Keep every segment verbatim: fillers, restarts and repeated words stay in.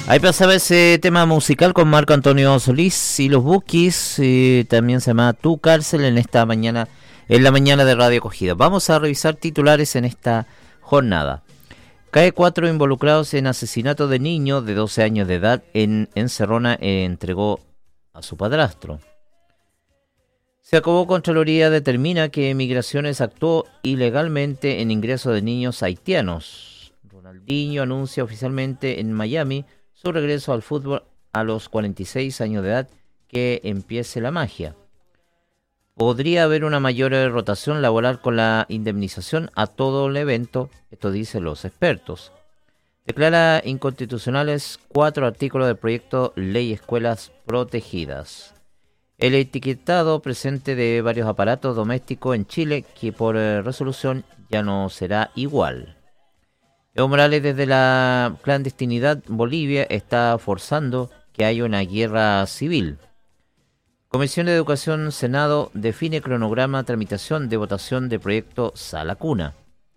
Ahí pasaba ese tema musical con Marco Antonio Solís y los Bukis, y también se llama Tu Cárcel en esta mañana, en la mañana de Radio Acogida. Vamos a revisar titulares en esta jornada. Cae cuatro involucrados en asesinato de niño de doce años de edad en Encerrona, eh, entregó a su padrastro. Se acabó Contraloría determina que Migraciones actuó ilegalmente en ingreso de niños haitianos. Ronaldinho anuncia oficialmente en Miami su regreso al fútbol a los cuarenta y seis años de edad, que empiece la magia. Podría haber una mayor rotación laboral con la indemnización a todo el evento, esto dicen los expertos. Declara inconstitucionales cuatro artículos del proyecto Ley Escuelas Protegidas. El etiquetado presente de varios aparatos domésticos en Chile, que por resolución ya no será igual. Evo Morales, desde la clandestinidad, Bolivia está forzando que haya una guerra civil. Comisión de Educación Senado define cronograma tramitación de votación de proyecto Sala Cuna.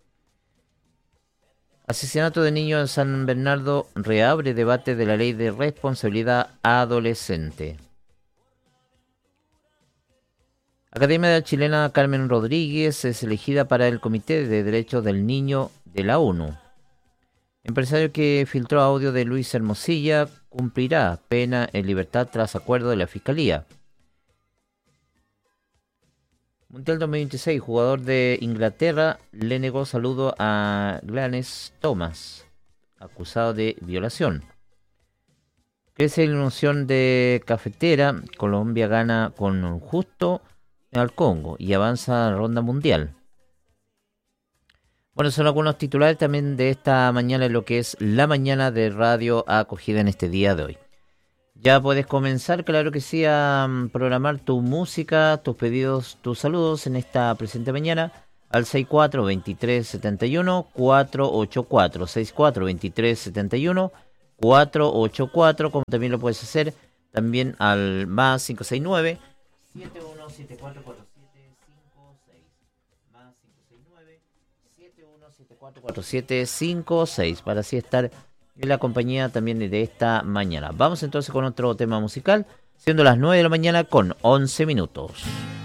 Asesinato de niño en San Bernardo reabre debate de la ley de responsabilidad adolescente. Academia Chilena Carmen Rodríguez es elegida para el Comité de Derechos del Niño de la ONU. Empresario que filtró audio de Luis Hermosilla cumplirá pena en libertad tras acuerdo de la Fiscalía. Mundial dos mil veintiséis, jugador de Inglaterra le negó saludo a Glanes Thomas, acusado de violación. Crece la ilusión de cafetera, Colombia gana con justo al Congo y avanza a la ronda mundial. Bueno, son algunos titulares también de esta mañana en lo que es la mañana de Radio Acogida en este día de hoy. Ya puedes comenzar, claro que sí, a programar tu música, tus pedidos, tus saludos en esta presente mañana al seis cuatro dos tres siete uno cuatro ocho cuatro, seis cuatro dos tres siete uno cuatro ocho cuatro, como también lo puedes hacer también al más cinco seis nueve siete uno siete cuatro cuatro siete cinco seis, más cinco seis nueve siete uno siete cuatro cuatro siete cinco seis, para así estar en la compañía también de esta mañana. Vamos entonces con otro tema musical, siendo las nueve de la mañana con once minutos.